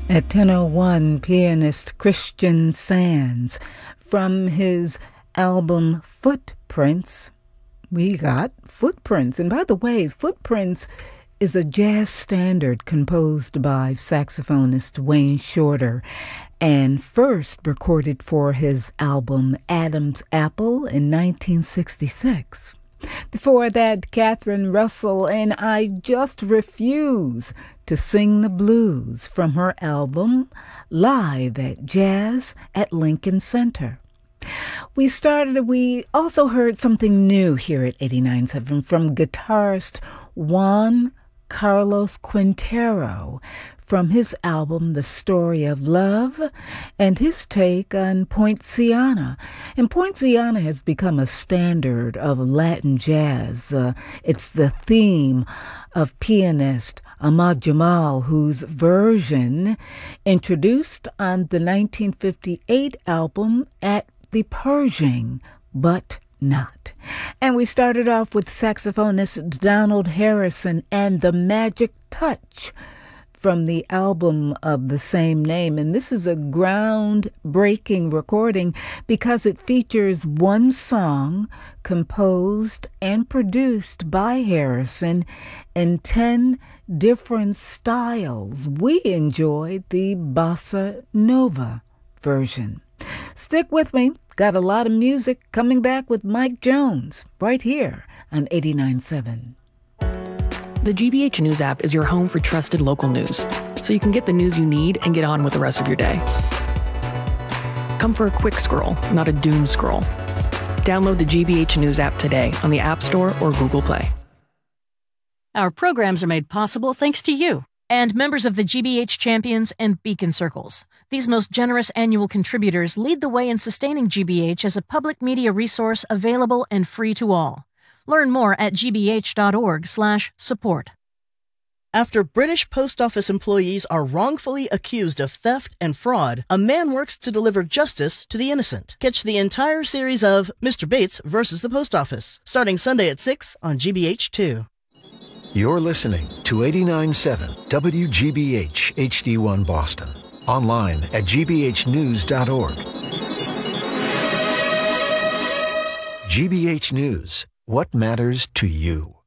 At 10:01, pianist Christian Sands. From his album Footprints, we got Footprints. And by the way, Footprints is a jazz standard composed by saxophonist Wayne Shorter and first recorded for his album Adam's Apple in 1966. Before that, Catherine Russell and I Just Refuse to Sing the Blues from her album Live at Jazz at Lincoln Center. We also heard something new here at 89.7 from guitarist Juan Carlos Quintero from his album The Story of Love and his take on Poinciana. And Poinciana has become a standard of Latin jazz. It's the theme of pianist Ahmad Jamal, whose version introduced on the 1958 album At the Pershing, but not. And we started off with saxophonist Donald Harrison and The Magic Touch from the album of the same name. And this is a groundbreaking recording because it features one song composed and produced by Harrison in 10 different styles. We enjoyed the bossa nova version. Stick with me. Got a lot of music coming back with Mike Jones right here on 89.7. The GBH News app is your home for trusted local news, so you can get the news you need and get on with the rest of your day. Come for a quick scroll, not a doom scroll. Download the GBH News app today on the App Store or Google Play. Our programs are made possible thanks to you and members of the GBH Champions and Beacon Circles. These most generous annual contributors lead the way in sustaining GBH as a public media resource available and free to all. Learn more at gbh.org/support. After British post office employees are wrongfully accused of theft and fraud, a man works to deliver justice to the innocent. Catch the entire series of Mr. Bates versus the Post Office, starting Sunday at 6 on GBH2. You're listening to 89.7 WGBH HD1 Boston. Online at gbhnews.org. GBH News. What matters to you?